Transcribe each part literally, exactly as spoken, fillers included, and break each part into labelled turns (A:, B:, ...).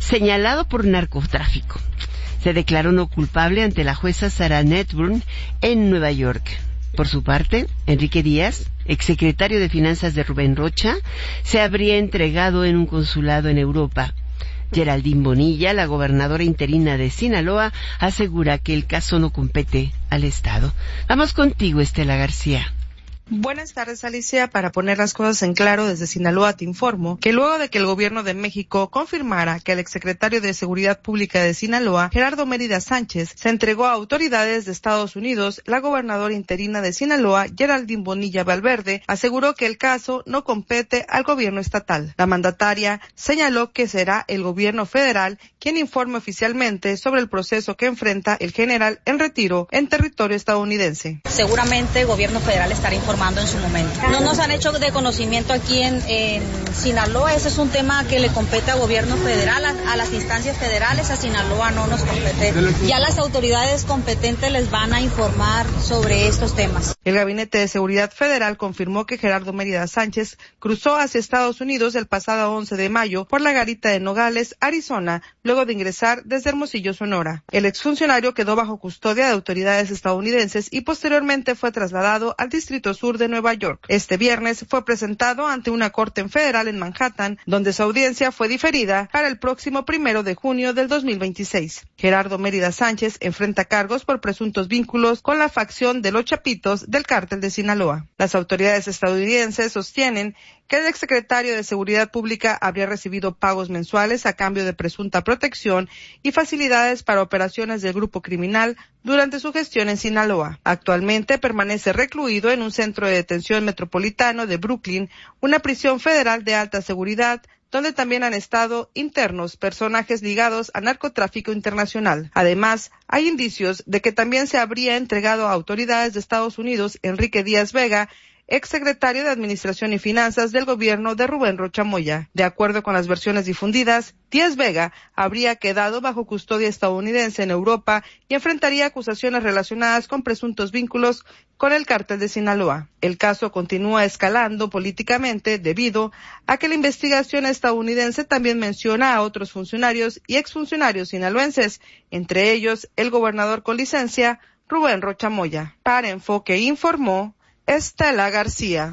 A: señalado por narcotráfico. Se declaró no culpable ante la jueza Sarah Netburn en Nueva York. Por su parte, Enrique Díaz, exsecretario de Finanzas de Rubén Rocha, se habría entregado en un consulado en Europa. Geraldine Bonilla, la gobernadora interina de Sinaloa, asegura que el caso no compete al Estado. Vamos contigo, Estela García.
B: Buenas tardes, Alicia. Para poner las cosas en claro, desde Sinaloa te informo que luego de que el gobierno de México confirmara que el exsecretario de Seguridad Pública de Sinaloa, Gerardo Mérida Sánchez, se entregó a autoridades de Estados Unidos, la gobernadora interina de Sinaloa, Geraldine Bonilla Valverde, aseguró que el caso no compete al gobierno estatal. La mandataria señaló que será el gobierno federal quien informe oficialmente sobre el proceso que enfrenta el general en retiro en territorio estadounidense.
C: Seguramente el gobierno federal estará informando en su momento. No nos han hecho de conocimiento aquí en, en Sinaloa. Ese es un tema que le compete al gobierno federal, a, a las instancias federales. A Sinaloa no nos compete. Ya las autoridades competentes les van a informar sobre estos temas.
B: El Gabinete de Seguridad Federal confirmó que Gerardo Mérida Sánchez cruzó hacia Estados Unidos el pasado once de mayo por la garita de Nogales, Arizona, luego de ingresar desde Hermosillo, Sonora. El exfuncionario quedó bajo custodia de autoridades estadounidenses y posteriormente fue trasladado al Distrito Sur de Nueva York. Este viernes fue presentado ante una corte federal en Manhattan, donde su audiencia fue diferida para el próximo primero de junio del dos mil veintiséis. Gerardo Mérida Sánchez enfrenta cargos por presuntos vínculos con la facción de los Chapitos del cártel de Sinaloa. Las autoridades estadounidenses sostienen que el exsecretario de Seguridad Pública habría recibido pagos mensuales a cambio de presunta protección y facilidades para operaciones del grupo criminal durante su gestión en Sinaloa. Actualmente permanece recluido en un centro de detención metropolitano de Brooklyn, una prisión federal de alta seguridad, donde también han estado internos personajes ligados a narcotráfico internacional. Además, hay indicios de que también se habría entregado a autoridades de Estados Unidos Enrique Díaz Vega, exsecretario de Administración y Finanzas del gobierno de Rubén Rocha Moya. De acuerdo con las versiones difundidas, Díaz Vega habría quedado bajo custodia estadounidense en Europa y enfrentaría acusaciones relacionadas con presuntos vínculos con el cártel de Sinaloa. El caso continúa escalando políticamente debido a que la investigación estadounidense también menciona a otros funcionarios y exfuncionarios sinaloenses, entre ellos el gobernador con licencia, Rubén Rocha Moya. Para Enfoque informó Estela García.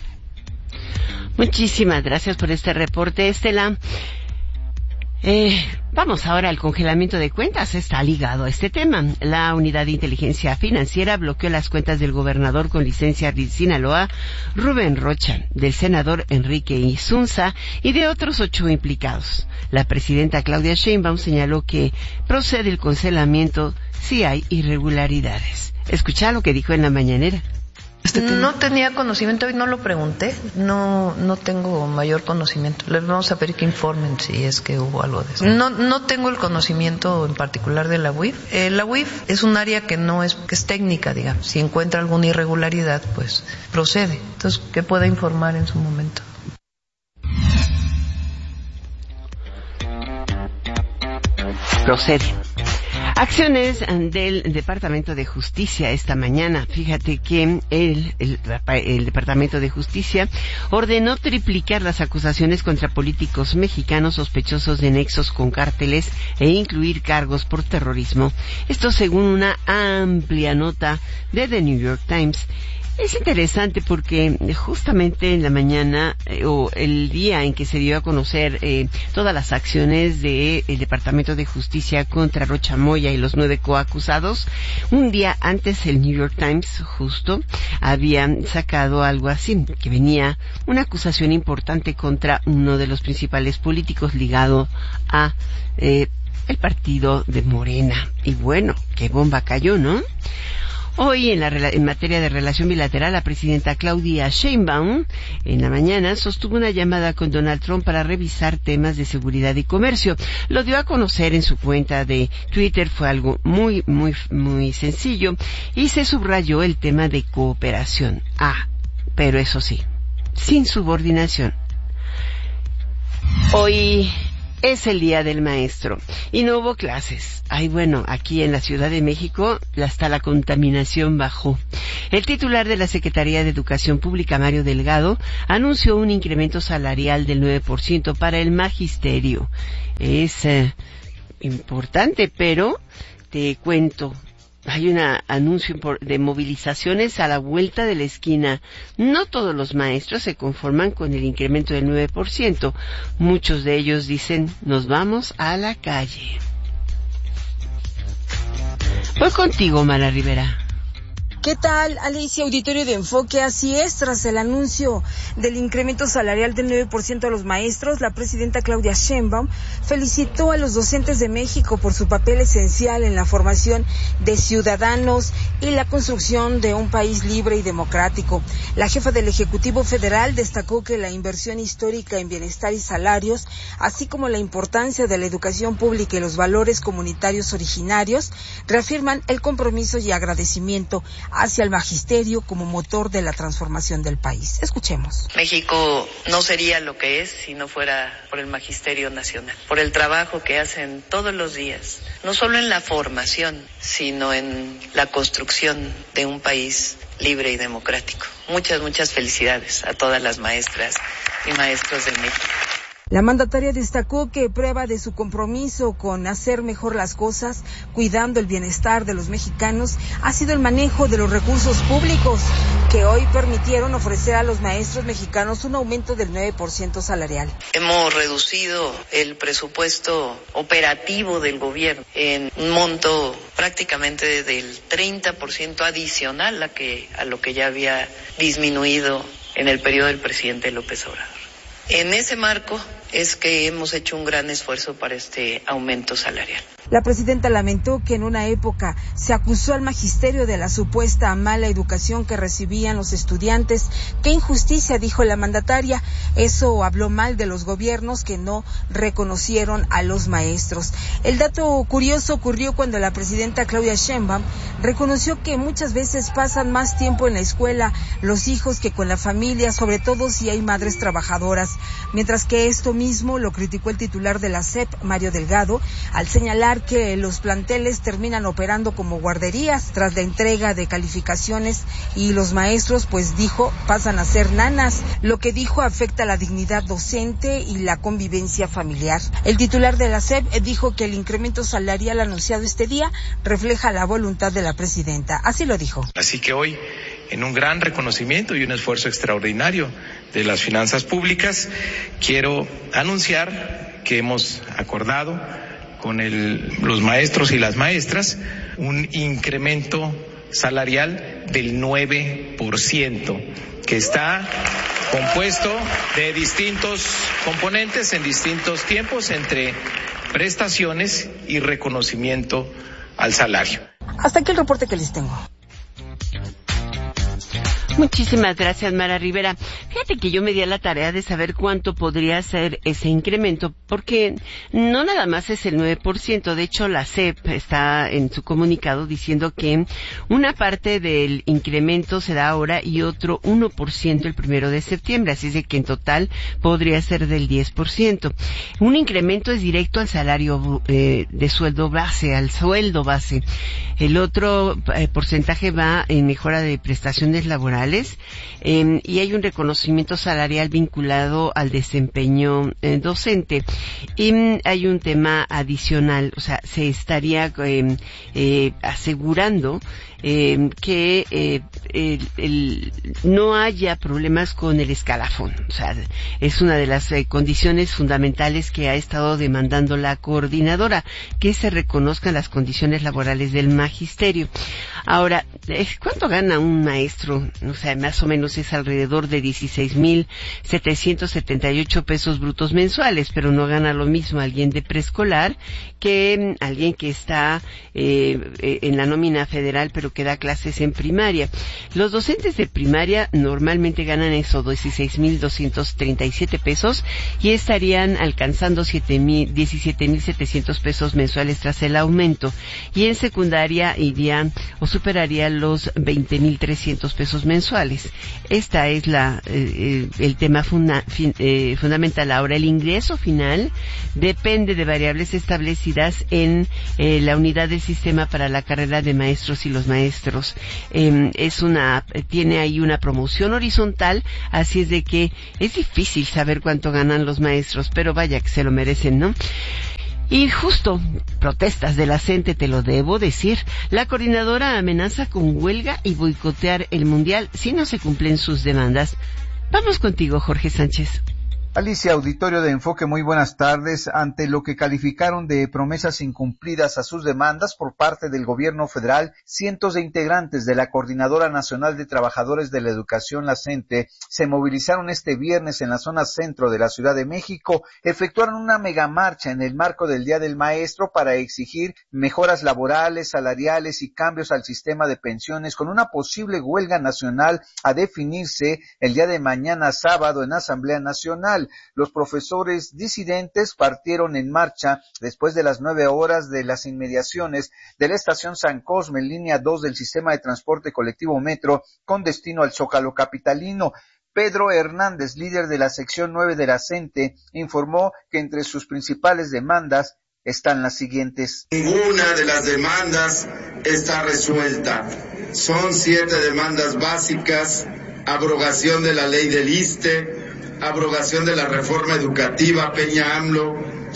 A: Muchísimas gracias por este reporte, Estela. Eh, vamos ahora al congelamiento de cuentas. Está ligado a este tema. La Unidad de Inteligencia Financiera bloqueó las cuentas del gobernador con licencia de Sinaloa, Rubén Rocha, del senador Enrique Insunza y de otros ocho implicados. La presidenta Claudia Sheinbaum señaló que procede el congelamiento si hay irregularidades. Escucha lo que dijo en la mañanera.
D: Este no tenía conocimiento y no lo pregunté, no no tengo mayor conocimiento. Les vamos a pedir que informen si es que hubo algo de eso. No no tengo el conocimiento en particular de la U I F. Eh, la U I F es un área que no es que es técnica, digamos. Si encuentra alguna irregularidad, pues procede. Entonces, ¿qué pueda informar en su momento?
A: Procede. Acciones del Departamento de Justicia esta mañana. Fíjate que el, el, el Departamento de Justicia ordenó triplicar las acusaciones contra políticos mexicanos sospechosos de nexos con cárteles e incluir cargos por terrorismo. Esto según una amplia nota de The New York Times. Es interesante porque justamente en la mañana eh, o el día en que se dio a conocer eh, todas las acciones del Departamento de Justicia contra Rocha Moya y los nueve coacusados, un día antes el New York Times justo había sacado algo así, que venía una acusación importante contra uno de los principales políticos ligado a eh, el partido de Morena. Y bueno, qué bomba cayó, ¿no? Hoy, en, la, en materia de relación bilateral, la presidenta Claudia Sheinbaum, en la mañana, sostuvo una llamada con Donald Trump para revisar temas de seguridad y comercio. Lo dio a conocer en su cuenta de Twitter, fue algo muy, muy, muy sencillo, y se subrayó el tema de cooperación. Ah, pero eso sí, sin subordinación. Hoy es el Día del Maestro y no hubo clases. Ay, bueno, aquí en la Ciudad de México hasta la contaminación bajó. El titular de la Secretaría de Educación Pública, Mario Delgado, anunció un incremento salarial del nueve por ciento para el magisterio. Es eh, importante, pero te cuento. Hay un anuncio de movilizaciones a la vuelta de la esquina. No todos los maestros se conforman con el incremento del nueve por ciento. Muchos de ellos dicen, nos vamos a la calle. Voy contigo, Mara Rivera.
E: ¿Qué tal, Alicia, auditorio de Enfoque? Así es, tras el anuncio del incremento salarial del nueve por ciento a los maestros, la presidenta Claudia Sheinbaum felicitó a los docentes de México por su papel esencial en la formación de ciudadanos y la construcción de un país libre y democrático. La jefa del Ejecutivo Federal destacó que la inversión histórica en bienestar y salarios, así como la importancia de la educación pública y los valores comunitarios originarios, reafirman el compromiso y agradecimiento hacia el magisterio como motor de la transformación del país. Escuchemos.
F: México no sería lo que es si no fuera por el magisterio nacional, por el trabajo que hacen todos los días, no solo en la formación, sino en la construcción de un país libre y democrático. Muchas, muchas felicidades a todas las maestras y maestros de México.
E: La mandataria destacó que prueba de su compromiso con hacer mejor las cosas, cuidando el bienestar de los mexicanos, ha sido el manejo de los recursos públicos, que hoy permitieron ofrecer a los maestros mexicanos un aumento del nueve por ciento salarial.
F: Hemos reducido el presupuesto operativo del gobierno en un monto prácticamente del treinta por ciento adicional a, que, a lo que ya había disminuido en el periodo del presidente López Obrador. En ese marco es que hemos hecho un gran esfuerzo para este aumento salarial.
E: La presidenta lamentó que en una época se acusó al magisterio de la supuesta mala educación que recibían los estudiantes. ¡Qué injusticia!, dijo la mandataria. Eso habló mal de los gobiernos que no reconocieron a los maestros. El dato curioso ocurrió cuando la presidenta Claudia Sheinbaum reconoció que muchas veces pasan más tiempo en la escuela los hijos que con la familia, sobre todo si hay madres trabajadoras. Mientras que esto mismo lo criticó el titular de la S E P, Mario Delgado, al señalar que los planteles terminan operando como guarderías tras la entrega de calificaciones y los maestros, pues dijo, pasan a ser nanas. Lo que dijo afecta la dignidad docente y la convivencia familiar. El titular de la S E P dijo que el incremento salarial anunciado este día refleja la voluntad de la presidenta. Así lo dijo.
G: Así que hoy, en un gran reconocimiento y un esfuerzo extraordinario de las finanzas públicas, quiero anunciar que hemos acordado con el, los maestros y las maestras un incremento salarial del nueve por ciento, que está compuesto de distintos componentes en distintos tiempos entre prestaciones y reconocimiento al salario.
E: Hasta aquí el reporte que les tengo.
A: Muchísimas gracias, Mara Rivera. Fíjate que yo me di a la tarea de saber cuánto podría ser ese incremento, porque no nada más es el nueve por ciento. De hecho, la S E P está en su comunicado diciendo que una parte del incremento se da ahora y otro uno por ciento el primero de septiembre. Así es de que en total podría ser del diez por ciento. Un incremento es directo al salario eh, de sueldo base, al sueldo base. El otro eh, porcentaje va en mejora de prestaciones laborales. Eh, y hay un reconocimiento salarial vinculado al desempeño eh, docente. Y mm, hay un tema adicional, o sea, se estaría eh, eh, asegurando eh, que eh, el, el, no haya problemas con el escalafón. O sea, es una de las eh, condiciones fundamentales que ha estado demandando la coordinadora, que se reconozcan las condiciones laborales del magisterio. Ahora, ¿cuánto gana un maestro? O sea, más o menos es alrededor de dieciséis mil setecientos setenta y ocho pesos brutos mensuales, pero no gana lo mismo alguien de preescolar que alguien que está eh, en la nómina federal, pero que da clases en primaria. Los docentes de primaria normalmente ganan eso, dieciséis mil doscientos treinta y siete pesos, y estarían alcanzando diecisiete mil setecientos pesos mensuales tras el aumento. Y en secundaria irían, o su superaría los veinte mil trescientos pesos mensuales. Esta es la eh, el tema funda, fin, eh, fundamental. Ahora, el ingreso final depende de variables establecidas en eh, la unidad de sistema para la carrera de maestros y los maestros. Eh, es una tiene ahí una promoción horizontal, así es de que es difícil saber cuánto ganan los maestros, pero vaya que se lo merecen, ¿no? Y justo, protestas de la gente, te lo debo decir. La coordinadora amenaza con huelga y boicotear el Mundial si no se cumplen sus demandas. Vamos contigo, Jorge Sánchez.
H: Alicia, auditorio de Enfoque, muy buenas tardes. Ante lo que calificaron de promesas incumplidas a sus demandas por parte del gobierno federal, cientos de integrantes de la Coordinadora Nacional de Trabajadores de la Educación, la CENTE, se movilizaron este viernes en la zona centro de la Ciudad de México, efectuaron una megamarcha en el marco del Día del Maestro para exigir mejoras laborales, salariales y cambios al sistema de pensiones, con una posible huelga nacional a definirse el día de mañana sábado en Asamblea Nacional. Los profesores disidentes partieron en marcha después de las nueve horas de las inmediaciones de la estación San Cosme, en línea dos del sistema de transporte colectivo Metro, con destino al Zócalo capitalino. Pedro Hernández, líder de la sección nueve de la CENTE, informó que entre sus principales demandas están las siguientes.
I: Ninguna de las demandas está resuelta. Son siete demandas básicas: abrogación de la ley del I S S S T E, abrogación de la reforma educativa Peña AMLO,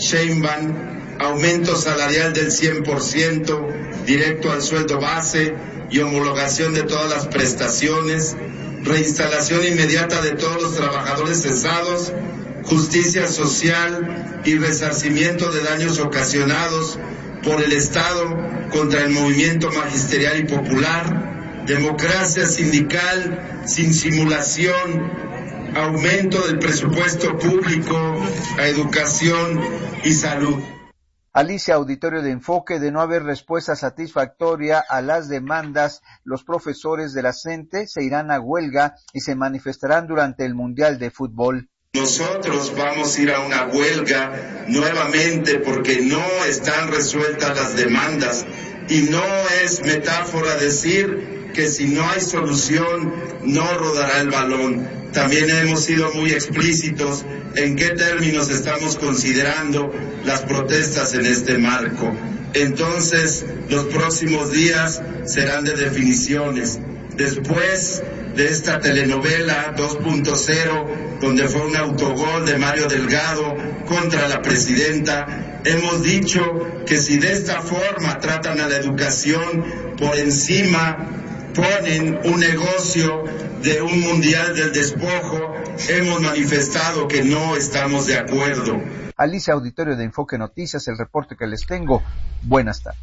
I: Sheinbaum, aumento salarial del cien por ciento, directo al sueldo base y homologación de todas las prestaciones, reinstalación inmediata de todos los trabajadores cesados, justicia social y resarcimiento de daños ocasionados por el Estado contra el movimiento magisterial y popular, democracia sindical sin simulación, aumento del presupuesto público a educación y salud.
H: Alicia, auditorio de Enfoque, de no haber respuesta satisfactoria a las demandas, los profesores de la CENTE se irán a huelga y se manifestarán durante el Mundial de Fútbol.
I: Nosotros vamos a ir a una huelga nuevamente porque no están resueltas las demandas, y no es metáfora decir que si no hay solución no rodará el balón. También hemos sido muy explícitos en qué términos estamos considerando las protestas en este marco. Entonces, los próximos días serán de definiciones. Después de esta telenovela dos punto cero, donde fue un autogol de Mario Delgado contra la presidenta, hemos dicho que si de esta forma tratan a la educación por encima, ponen un negocio de un mundial del despojo, hemos manifestado que no estamos de acuerdo.
H: Alicia, auditorio de Enfoque Noticias, el reporte que les tengo. Buenas tardes.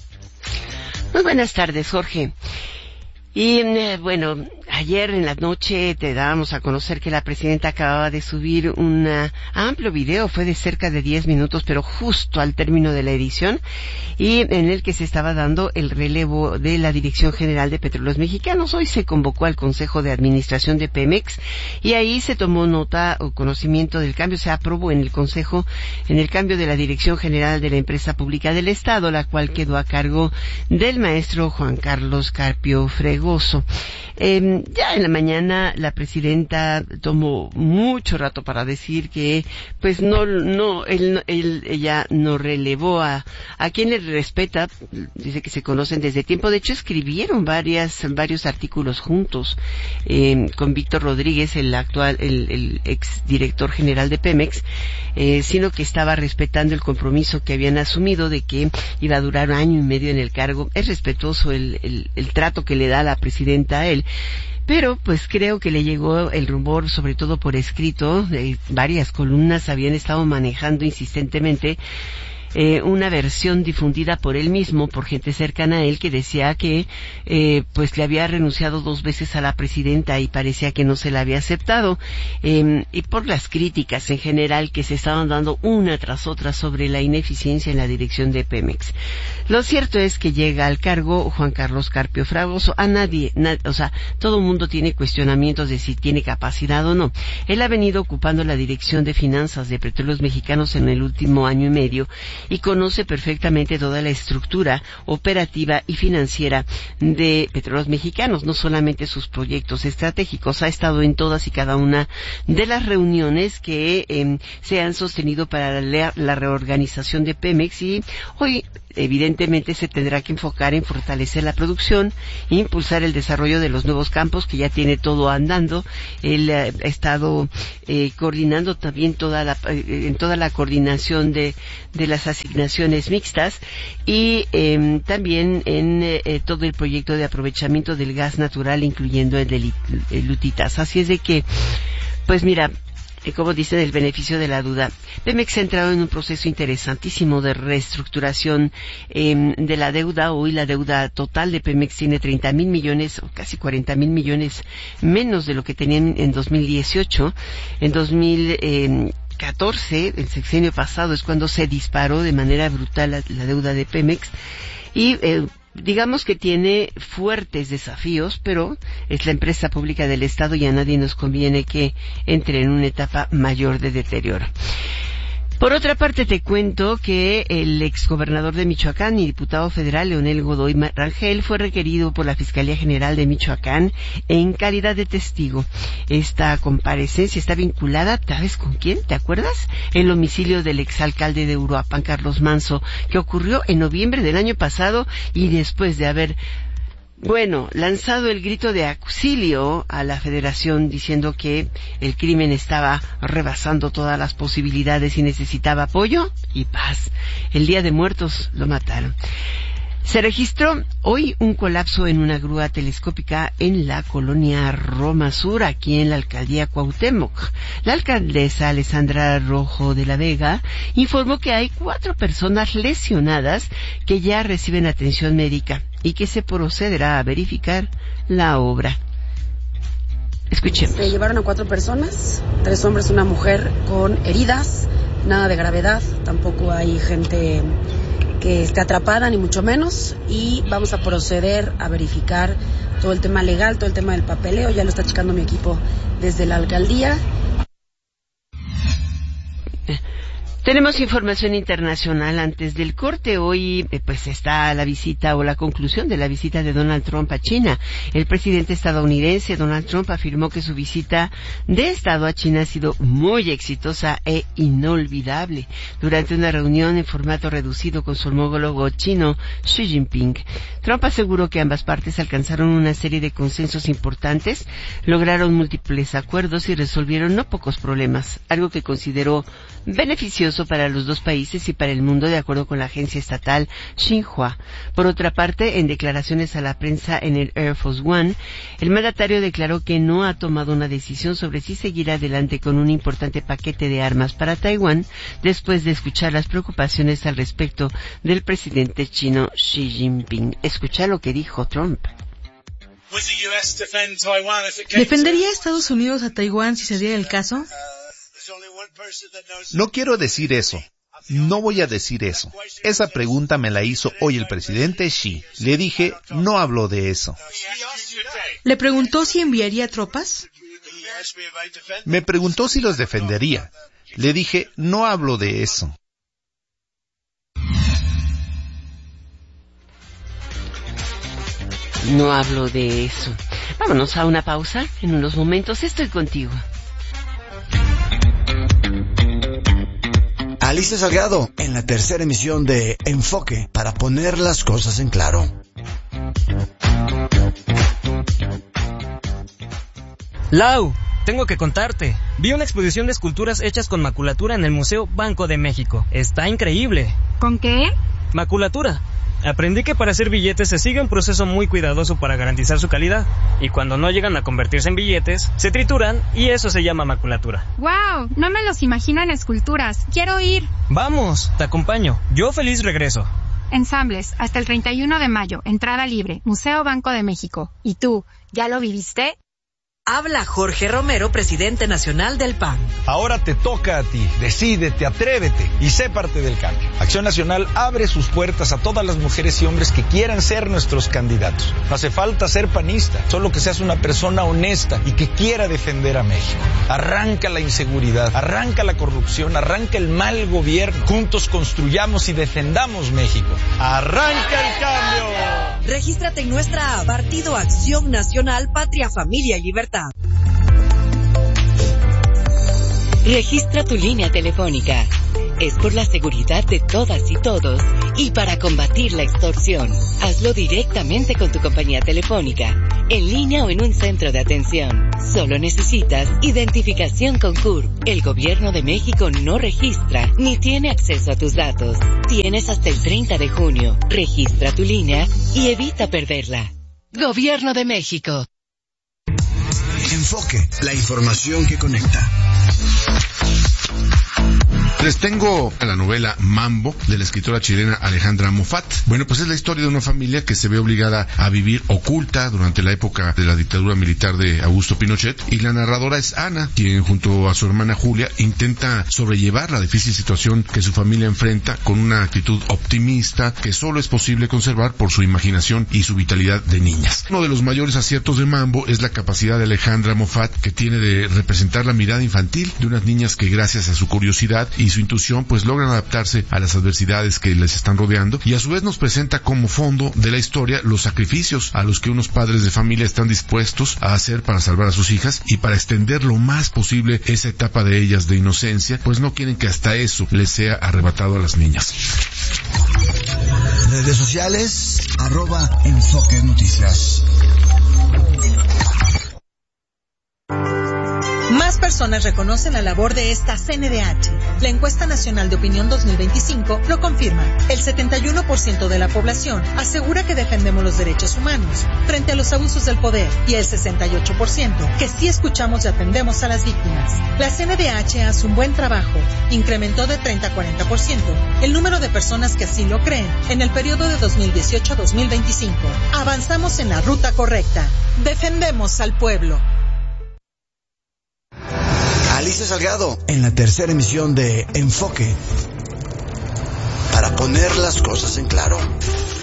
A: Muy buenas tardes, Jorge. Y eh, bueno, ayer en la noche te dábamos a conocer que la presidenta acababa de subir un amplio video, fue de cerca de diez minutos, pero justo al término de la edición, y en el que se estaba dando el relevo de la Dirección General de Petróleos Mexicanos. Hoy se convocó al Consejo de Administración de Pemex y ahí se tomó nota o conocimiento del cambio, se aprobó en el Consejo en el cambio de la Dirección General de la Empresa Pública del Estado, la cual quedó a cargo del maestro Juan Carlos Carpio Fregoso. Eh, ya en la mañana la presidenta tomó mucho rato para decir que pues no no él, él ella no relevó a a quien le respeta, dice que se conocen desde tiempo, de hecho escribieron varias varios artículos juntos eh, con Víctor Rodríguez, el actual el, el ex director general de Pemex, eh, sino que estaba respetando el compromiso que habían asumido de que iba a durar un año y medio en el cargo. Es respetuoso el el, el trato que le da la presidenta a él, pero pues creo que le llegó el rumor, sobre todo por escrito, de varias columnas habían estado manejando insistentemente eh, una versión difundida por él mismo, por gente cercana a él, que decía que eh, pues le había renunciado dos veces a la presidenta y parecía que no se la había aceptado, eh, y por las críticas en general que se estaban dando una tras otra sobre la ineficiencia en la dirección de Pemex. Lo cierto es que llega al cargo Juan Carlos Carpio Fragoso. A nadie, na, o sea, todo el mundo tiene cuestionamientos de si tiene capacidad o no. Él ha venido ocupando la dirección de finanzas de Petróleos Mexicanos en el último año y medio y conoce perfectamente toda la estructura operativa y financiera de Petróleos Mexicanos, no solamente sus proyectos estratégicos. Ha estado en todas y cada una de las reuniones que eh, se han sostenido para la, la reorganización de Pemex, y hoy evidentemente se tendrá que enfocar en fortalecer la producción, impulsar el desarrollo de los nuevos campos, que ya tiene todo andando. Él eh, ha estado eh, coordinando también toda la eh, en toda la coordinación de de las asignaciones mixtas, y eh, también en eh, todo el proyecto de aprovechamiento del gas natural, incluyendo el de el Lutitas. Así es de que, pues mira, como dicen, el beneficio de la duda. Pemex ha entrado en un proceso interesantísimo de reestructuración eh, de la deuda. Hoy la deuda total de Pemex tiene treinta mil millones o casi cuarenta mil millones menos de lo que tenían en dos mil dieciocho. En dos mil catorce, el sexenio pasado, es cuando se disparó de manera brutal la, la deuda de Pemex, y eh, digamos que tiene fuertes desafíos, pero es la empresa pública del Estado y a nadie nos conviene que entre en una etapa mayor de deterioro. Por otra parte, te cuento que el exgobernador de Michoacán y diputado federal Leonel Godoy Rangel fue requerido por la Fiscalía General de Michoacán en calidad de testigo. Esta comparecencia está vinculada, ¿sabes con quién? ¿Te acuerdas? El homicidio del exalcalde de Uruapan, Carlos Manso, que ocurrió en noviembre del año pasado, y después de haber Bueno, lanzado el grito de auxilio a la Federación diciendo que el crimen estaba rebasando todas las posibilidades y necesitaba apoyo y paz. El Día de Muertos lo mataron. Se registró hoy un colapso en una grúa telescópica en la colonia Roma Sur, aquí en la alcaldía Cuauhtémoc. La alcaldesa Alessandra Rojo de la Vega informó que hay cuatro personas lesionadas que ya reciben atención médica y que se procederá a verificar la obra. Escuchemos.
J: Se llevaron a cuatro personas, tres hombres y una mujer con heridas, nada de gravedad, tampoco hay gente que esté atrapada, ni mucho menos, y vamos a proceder a verificar todo el tema legal, todo el tema del papeleo, ya lo está checando mi equipo desde la alcaldía.
A: Tenemos información internacional antes del corte. Hoy eh, pues está la visita o la conclusión de la visita de Donald Trump a China. El presidente estadounidense Donald Trump afirmó que su visita de Estado a China ha sido muy exitosa e inolvidable. Durante una reunión en formato reducido con su homólogo chino Xi Jinping, Trump aseguró que ambas partes alcanzaron una serie de consensos importantes, lograron múltiples acuerdos y resolvieron no pocos problemas, algo que consideró beneficioso para los dos países y para el mundo, de acuerdo con la agencia estatal Xinhua. Por otra parte, en declaraciones a la prensa en el Air Force One, el mandatario declaró que no ha tomado una decisión sobre si seguir adelante con un importante paquete de armas para Taiwán, después de escuchar las preocupaciones al respecto del presidente chino Xi Jinping. Escucha lo que dijo Trump.
K: ¿Defendería Estados Unidos a Taiwán si se diera el caso?
L: No quiero decir eso. No voy a decir eso. Esa pregunta me la hizo hoy el presidente Xi. Le dije, no habló de eso.
K: ¿Le preguntó si enviaría tropas?
L: Me preguntó si los defendería. Le dije, no hablo de eso.
A: No hablo de eso. Vámonos a una pausa. En unos momentos estoy contigo.
M: Alicia Salgado, en la tercera emisión de Enfoque, para poner las cosas en claro.
N: Lau, tengo que contarte. Vi una exposición de esculturas hechas con maculatura en el Museo Banco de México. Está increíble.
O: ¿Con qué?
N: Maculatura. Aprendí que para hacer billetes se sigue un proceso muy cuidadoso para garantizar su calidad, y cuando no llegan a convertirse en billetes, se trituran y eso se llama maculatura.
O: ¡Wow! No me los imagino en esculturas. ¡Quiero ir!
N: Vamos, te acompaño. Yo feliz regreso.
O: Ensambles, hasta el treinta y uno de mayo, entrada libre, Museo Banco de México. ¿Y tú, ya lo viviste?
P: Habla Jorge Romero, presidente nacional del P A N.
Q: Ahora te toca a ti. Decídete, atrévete y sé parte del cambio. Acción Nacional abre sus puertas a todas las mujeres y hombres que quieran ser nuestros candidatos. No hace falta ser panista, solo que seas una persona honesta y que quiera defender a México. Arranca la inseguridad, arranca la corrupción, arranca el mal gobierno. Juntos construyamos y defendamos México. ¡Arranca el cambio!
P: Regístrate en nuestra app Partido Acción Nacional, Patria, Familia y Libertad.
R: Registra tu línea telefónica. Es por la seguridad de todas y todos y para combatir la extorsión. Hazlo directamente con tu compañía telefónica, en línea o en un centro de atención. Solo necesitas identificación con C U R P. El Gobierno de México no registra ni tiene acceso a tus datos. Tienes hasta el treinta de junio. Registra tu línea y evita perderla. Gobierno de México.
M: Enfoque, la información que conecta.
S: Les tengo a la novela Mambo, de la escritora chilena Alejandra Moffat. Bueno, pues es la historia de una familia que se ve obligada a vivir oculta durante la época de la dictadura militar de Augusto Pinochet, y la narradora es Ana, quien junto a su hermana Julia intenta sobrellevar la difícil situación que su familia enfrenta con una actitud optimista que solo es posible conservar por su imaginación y su vitalidad de niñas. Uno de los mayores aciertos de Mambo es la capacidad de Alejandra Moffat, que tiene de representar la mirada infantil de unas niñas que, gracias a su curiosidad y su intuición, pues logran adaptarse a las adversidades que les están rodeando, y a su vez nos presenta como fondo de la historia los sacrificios a los que unos padres de familia están dispuestos a hacer para salvar a sus hijas y para extender lo más posible esa etapa de ellas de inocencia, pues no quieren que hasta eso les sea arrebatado a las niñas.
M: Redes sociales, arroba Enfoque Noticias.
T: Más personas reconocen la labor de esta C N D H. La encuesta nacional de opinión dos mil veinticinco lo confirma. El setenta y uno por ciento de la población asegura que defendemos los derechos humanos frente a los abusos del poder, y el sesenta y ocho por ciento que sí escuchamos y atendemos a las víctimas. La C N D H hace un buen trabajo. Incrementó de treinta a cuarenta por ciento el número de personas que así lo creen en el periodo de dos mil dieciocho a dos mil veinticinco. Avanzamos en la ruta correcta. Defendemos al pueblo.
M: Alicia Salgado, en la tercera emisión de Enfoque, para poner las cosas en claro.